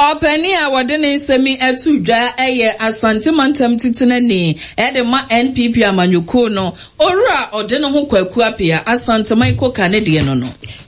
Openi a wode ne nsemi etu dwa eye Asante Mantam Titinani ede ma NPP amanyuko no owura ode no ho kwaku apia Asante Michael Kanede no.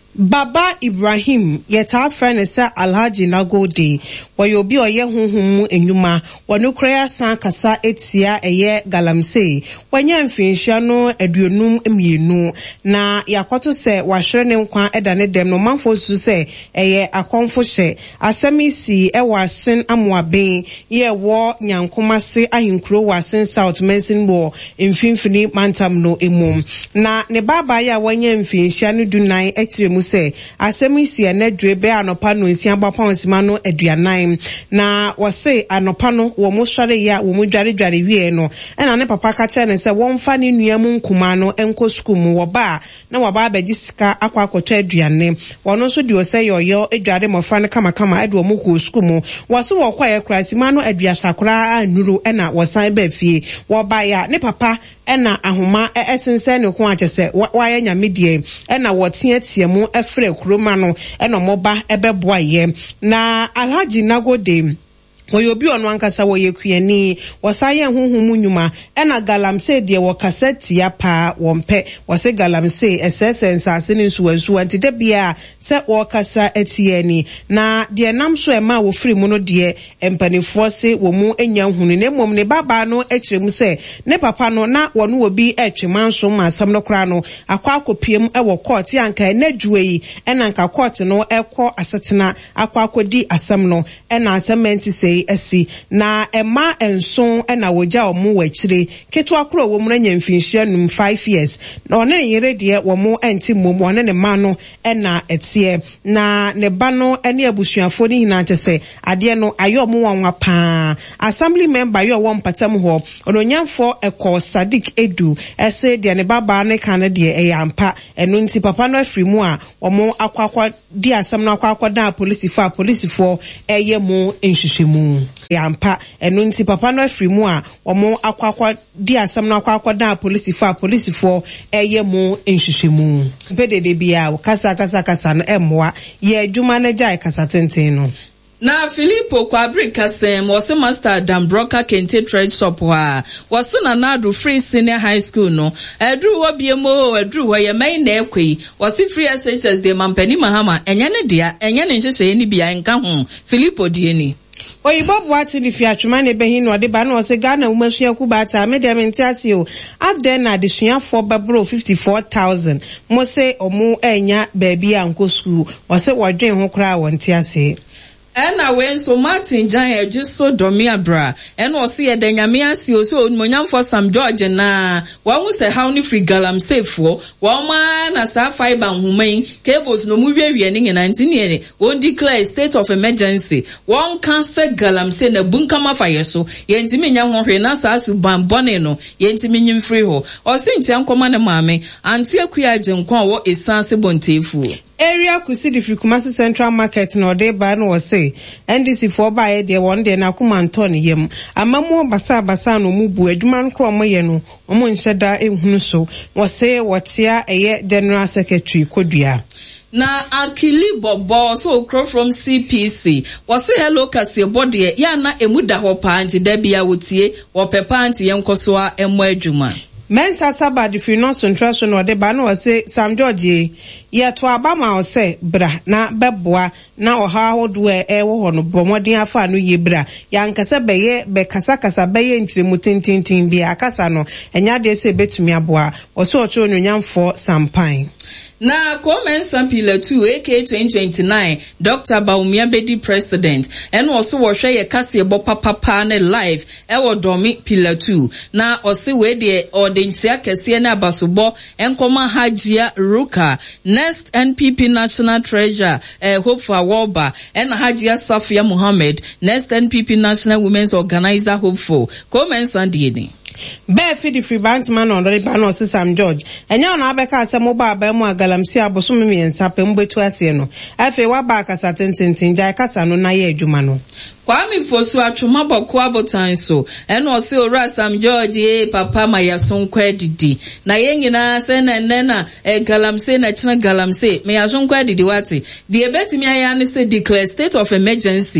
Baba Ibrahim yeta friend say Alhaji Nagode wayobi oye hunhum enyuma wanukrea san kasa etia eye galamsey wanya mfinhia no aduonum emienu na yakoto se wahwere ne nkwa eda ne dem no manfo su se eye akonfo hye asamisi ewasen amoaben ye wo nyankomase ahinkuro wasen South Mensin wo mfinfini mantam no emum na ne baba ya wanya mfinhia no dunan etire se asemisi enedwe be anopa no nsia baponsima no aduanan na wose anopa no wo mo hware ya wo mo dware wie no ena ne papa ka che ne se wonfa ne nuamu nkuma no enko school mu wo ba na wo ba abaji sika akwa akoto aduane wono so di ose yoyo edware mofra ne kama edo mo ko school mu wose wo kwa ye krasima no aduasakora anuro ena wosan ba fie wo ba ya ne papa ena ahoma esense ne ko achese wa ya nyamedie ena woteatie mu efre kuroma no ena moba ebeboa ye na Alhaji Nagode Woyobi ono ankasa woyekuani wasaye hunhum nyuma ena galamsey de wo kaseti ya pa wompe wose galamsey esesensa asene nsuwansu antide bia se wo kasa etiani na de namso ema wo firi mu no de empanifo se wo mu enya hunu ne mom ne baba no ekirem se ne papa no na wono obi etwemanso ma asam no kra no akwa akopiem ewo court yanka enadwuei ena nka court no ekọ asetena akwa akodi asam no ena asamenti se esi na ema enson ena woja omu wachire ketu akro wo mu na nyamfinhia num 5 years na one yere de wo mu enti mom one ne ma no ena etie na ne ba no ene abusuafo ni hina tese ade no ayo mu wanwa pa assembly member yo wo mpatam ho ononyamfo eko Sadik Edu ese de ne baba ne kan de eyampa eno nti papa no afiri mu a wo mu akwakwa di asam no akwakwa da police for eye mu enhwehwemu yampa eno nti papa no afiri mu a omo akwakwa di asam no akwakwa da police for eye mu enhwehwemu bedede bia kasa no emwa ye adwuma na jai kasa tenten no na Filippo Kwabri Kasem was a master Dambroka Kente Trade Shop was na nadu free senior high school no edru wabiemo edru wa ye main na ekwi was free SHS de mampani mahama enya ne dia enya ne nhyehyɛ ni bia nka ho Filippo die ni Oyibo Boate ni fiatwuma ne behin no de ba no se Ghana umasua kubata me de mentiase o adden na adesua for babro 54,000 mo se omu enya baabi anko school o se wodwen ho kra wontiase ena we so Martin Jan ejuso domiabra ena o se yede nyame ase o so monyamfo Sam George na wa hu se how ni free galamsey fo wa ma na sa fiber human cables no mu wiawie ni 19 won declare state of emergency won cancel galamsey na bunkama faye so yentimi nya ho hwe na sa su bambone no yentimi nyim free ho o se ntia nkoma ne maame anti akua agenkwa wo esanse bontefu area kusidi Kumasi Central Market no de ba no say NDC for ba de won de na kuma Antoni yem amamu basa no mu bu adwuma nkro mo ye no omo nhyeda ehunu so wo say wotia eye general secretary kodua na Akili Bobo so crow from CPC was say hello kase body ya na emuda ho pa anti da bia wotie wo pepa anti yenkoso a emo adwuma Mensa Saba the finance interest no de ba no say Sam George ye to abama o say bra na beboa na oha hodo wo ho no bomodin afa no ye bra ya nkasa beye be kasa beye ntiremu tintintin bia akasa no enya de se betumi aboa o so ocho nyamfo Sampan na Komen Pillar 2 AK 2029 Dr. Baumia Bedi president and also was ye kasi ebo papa ne live ewo domi Pillar 2 na osi we de odentia kese na basobo enkoma Hajia Ruka next NPP national treasurer Hope for Walba and Hajia Safia Muhammad next NPP national women's organizer Hope for Komen Sandieni Be fi di free bantman on the ban of Sam George. Enya na abeka asemo ba ba mu agalamsi abosom miensa pe mbetu ase no. Afi wa ba kasa tententin jai kasa no na ye adwuma no. Kwame Fosu atwoma boko abotan so eno o se ora Sam George papa ma yason kwa didi na ye nyina se na na galamse na china galamse me yason kwa didi wate the ebetimi aya ne se declare state of emergency